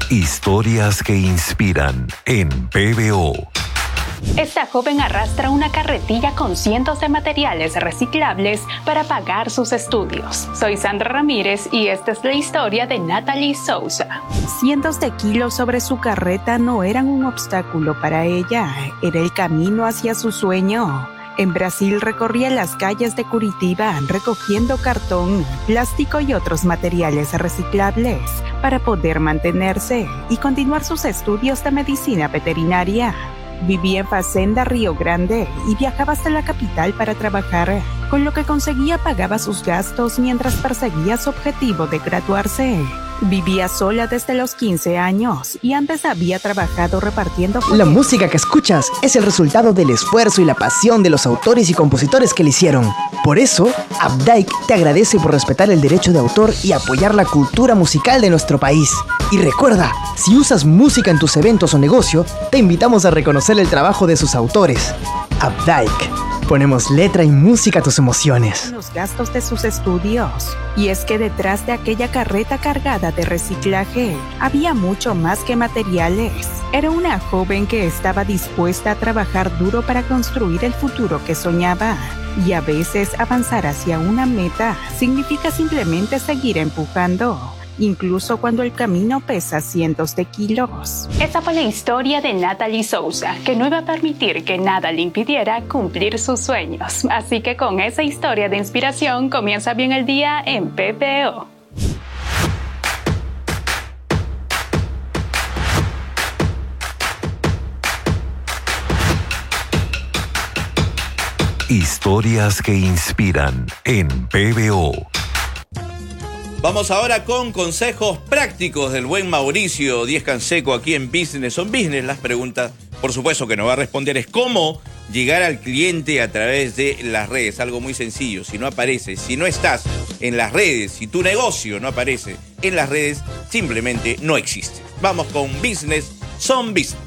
Historias que inspiran en PBO. Esta joven arrastra una carretilla con cientos de materiales reciclables para pagar sus estudios. Soy Sandra Ramírez y esta es la historia de Natalie Souza. Cientos de kilos sobre su carreta no eran un obstáculo para ella, era el camino hacia su sueño. En Brasil recorría las calles de Curitiba recogiendo cartón, plástico y otros materiales reciclables para poder mantenerse y continuar sus estudios de medicina veterinaria. Vivía en Fazenda Río Grande y viajaba hasta la capital para trabajar. Con lo que conseguía pagaba sus gastos mientras perseguía su objetivo de graduarse. Vivía sola desde los 15 años y antes había trabajado repartiendo... La música que escuchas es el resultado del esfuerzo y la pasión de los autores y compositores que la hicieron. Por eso, Updike te agradece por respetar el derecho de autor y apoyar la cultura musical de nuestro país. Y recuerda, si usas música en tus eventos o negocio, te invitamos a reconocer el trabajo de sus autores. Updike. Ponemos letra y música a tus emociones. Los gastos de sus estudios. Y es que detrás de aquella carreta cargada de reciclaje había mucho más que materiales. Era una joven que estaba dispuesta a trabajar duro para construir el futuro que soñaba. Y a veces avanzar hacia una meta significa simplemente seguir empujando, incluso cuando el camino pesa cientos de kilos. Esa fue la historia de Natalie Souza, que no iba a permitir que nada le impidiera cumplir sus sueños. Así que con esa historia de inspiración comienza bien el día en PBO. Historias que inspiran en PBO. Vamos ahora con consejos prácticos del buen Mauricio Díez Canseco aquí en Business on Business. Las preguntas, por supuesto, que nos va a responder es cómo llegar al cliente a través de las redes. Algo muy sencillo. Si no apareces, si no estás en las redes, si tu negocio no aparece en las redes, simplemente no existe. Vamos con Business on Business.